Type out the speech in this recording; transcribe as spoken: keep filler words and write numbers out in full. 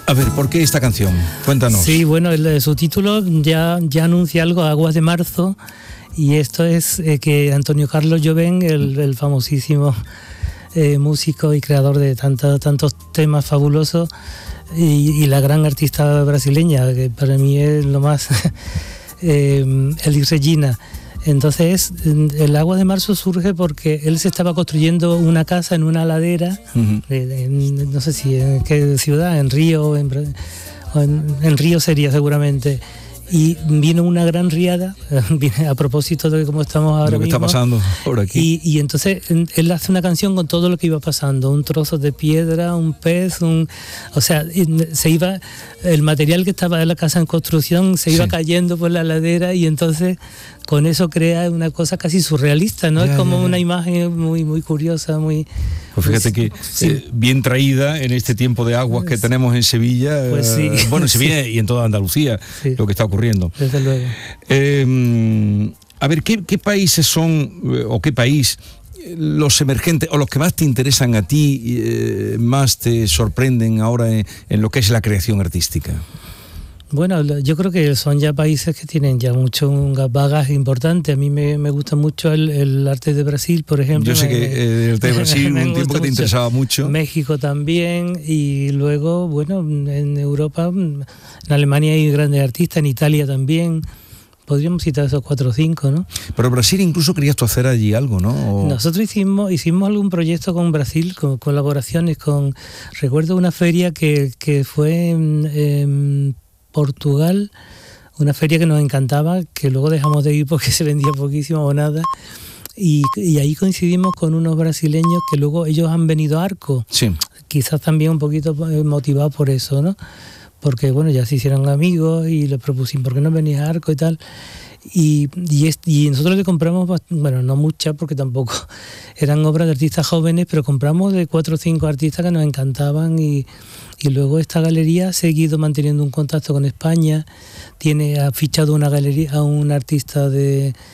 A ver, ¿por qué esta canción? Cuéntanos. Sí, bueno, el, su título ya, ya anuncia algo, Aguas de Marzo, y esto es eh, que Antonio Carlos Jobim, el, el famosísimo eh, músico y creador de tantos, tantos temas fabulosos, y, y la gran artista brasileña, que para mí es lo más, eh, Elis Regina. Entonces, el Agua de Marzo surge porque él se estaba construyendo una casa en una ladera, uh-huh. de, de, no sé si en qué ciudad, en Río, en, en, en Río sería seguramente, y vino una gran riada, a propósito de cómo estamos ahora lo que mismo. Está pasando por aquí. Y, y entonces él hace una canción con todo lo que iba pasando, un trozo de piedra, un pez, un, o sea, se iba, el material que estaba en la casa en construcción se iba sí. cayendo por la ladera, y entonces con eso crea una cosa casi surrealista, ¿no? Ya, es como ya, ya. una imagen muy, muy curiosa, muy... Pues fíjate que sí. eh, bien traída en este tiempo de aguas que tenemos en Sevilla, pues sí. eh, bueno, en Sevilla sí. y en toda Andalucía, sí. lo que está ocurriendo. Desde luego. Eh, a ver, ¿qué, qué países son, o qué país, los emergentes, o los que más te interesan a ti, eh, más te sorprenden ahora en, en lo que es la creación artística? Bueno, yo creo que son ya países que tienen ya mucho un bagaje importante. A mí me, me gusta mucho el, el arte de Brasil, por ejemplo. Yo sé me, que eh, el arte de Brasil un tiempo que te interesaba mucho. México también, y luego, bueno, en Europa, en Alemania hay grandes artistas, en Italia también. Podríamos citar esos cuatro o cinco, ¿no? Pero Brasil incluso querías tú hacer allí algo, ¿no? O... Nosotros hicimos hicimos algún proyecto con Brasil, con colaboraciones con... Recuerdo una feria que, que fue en... en Portugal, una feria que nos encantaba, que luego dejamos de ir porque se vendía poquísimo o nada, y, y ahí coincidimos con unos brasileños que luego ellos han venido a Arco, sí. quizás también un poquito motivados por eso, ¿no? Porque bueno, ya se hicieron amigos y les propusimos, ¿por qué no venís a Arco y tal? Y, y, es, y nosotros le compramos, bueno, no muchas porque tampoco eran obras de artistas jóvenes, pero compramos de cuatro o cinco artistas que nos encantaban, y, y luego esta galería ha seguido manteniendo un contacto con España, tiene, ha fichado una galería a un artista de,